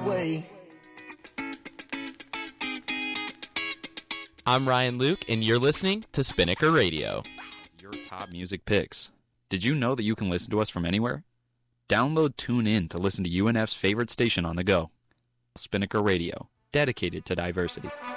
way. I'm Ryan Luke, and you're listening to Spinnaker Radio. Your top music picks. Did you know that you can listen to us from anywhere? Download TuneIn to listen to UNF's favorite station on the go. Spinnaker Radio, dedicated to diversity.